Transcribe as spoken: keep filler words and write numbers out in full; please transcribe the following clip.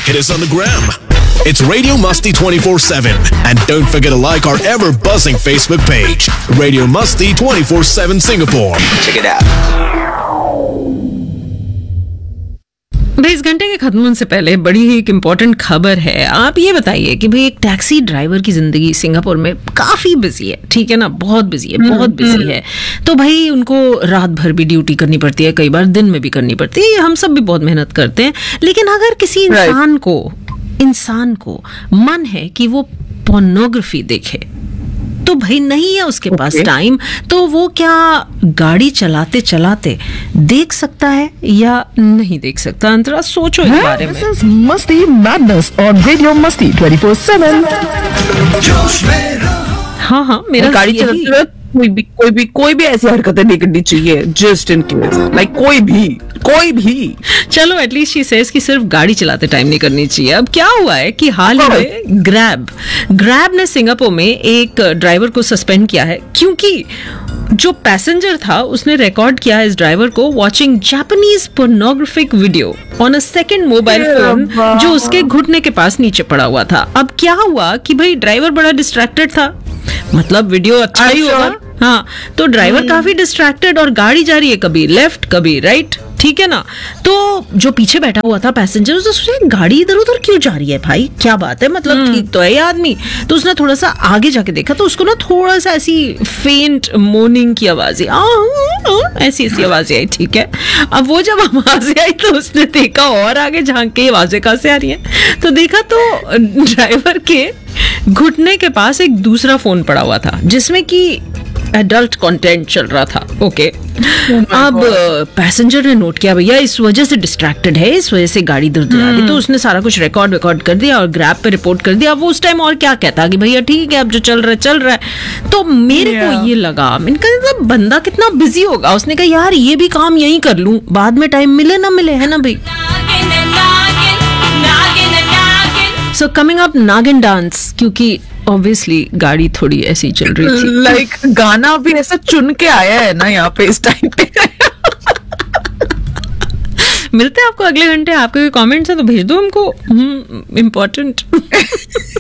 hit us on the gram. It's Radio Musty twenty-four seven. And don't forget to like our ever buzzing Facebook page, Radio Musty twenty-four seven Singapore. Check it out. भाई इस घंटे के खत्म होने से पहले बड़ी ही एक इम्पॉर्टेंट खबर है। आप ये बताइए कि भाई एक टैक्सी ड्राइवर की जिंदगी सिंगापुर में काफी बिजी है, ठीक है ना, बहुत बिजी है, बहुत बिजी है। तो भाई उनको रात भर भी ड्यूटी करनी पड़ती है, कई बार दिन में भी करनी पड़ती है, हम सब भी बहुत मेहनत करते हैं। लेकिन अगर किसी इंसान को इंसान को मन है कि वो पोर्नोग्राफी देखे, तो भाई नहीं है उसके okay. पास टाइम, तो वो क्या गाड़ी चलाते चलाते देख सकता है या नहीं देख सकता? अंतरा सोचो इस बारे में। This is Musty Madness on Radio Musty twenty-four seven. हाँ हाँ, मेरा गाड़ी चलाते हुए कोई भी कोई भी कोई भी ऐसी हरकतें नहीं करनी चाहिए, जस्ट इन केस, लाइक कोई भी कोई भी चलो एटलीस्ट शी सेज कि सिर्फ गाड़ी चलाते टाइम नहीं करनी चाहिए। अब क्या हुआ है कि हाल ही में ग्रैब ग्रैब ने सिंगापुर में एक ड्राइवर को सस्पेंड किया है, क्योंकि जो पैसेंजर था उसने रिकॉर्ड किया इस ड्राइवर को watching Japanese pornographic video on a second mobile phone जो उसके घुटने के पास नीचे पड़ा हुआ था। अब क्या हुआ कि भाई ड्राइवर बड़ा डिस्ट्रैक्टेड था, मतलब वीडियो अच्छा ही होगा, हाँ, तो ड्राइवर काफी डिस्ट्रैक्टेड और गाड़ी जा रही है कभी लेफ्ट कभी राइट, ठीक है ना। तो जो पीछे बैठा हुआ था पैसेंजर, उसने सोचा गाड़ी इधर उधर क्यों जा रही है भाई, क्या बात है, मतलब ठीक तो है ये आदमी। तो उसने थोड़ा सा आगे जाके देखा तो उसको ना थोड़ा सा ऐसी फेंट मोर्निंग की आवाज ऐसी ऐसी आवाजें आई, ठीक है। अब वो जब आवाजें आई तो उसने देखा और आगे झांक के आवाजें कहाँ से आ रही हैं, तो देखा तो ड्राइवर के घुटने के पास एक दूसरा फोन पड़ा हुआ था जिसमें कि एडल्ट कंटेंट चल रहा था। Okay okay. oh अब पैसेंजर ने नोट किया भैया इस वजह से डिस्ट्रैक्टेड है, इस वजह से गाड़ी इधर उधर आ रही, तो उसने सारा कुछ रिकॉर्ड रिकॉर्ड कर दिया और ग्रैब पे रिपोर्ट कर दिया। अब वो उस टाइम और क्या कहता कि भैया ठीक है अब जो चल रहा है चल रहा है। तो मेरे yeah. को ये लगा, इनका मतलब बंदा कितना बिजी होगा, उसने कहा यार ये भी काम यही कर लूं, बाद में टाइम मिले ना मिले, है ना भाई। सो कमिंग अप नागिन डांस, क्योंकि ऑब्वियसली गाड़ी थोड़ी ऐसी चल रही थी, लाइक like, गाना भी ऐसा चुन के आया है ना यहाँ पे इस टाइम पे। मिलते हैं आपको अगले घंटे। आपके कोई कमेंट्स है तो भेज दो हमको, इम्पोर्टेंट।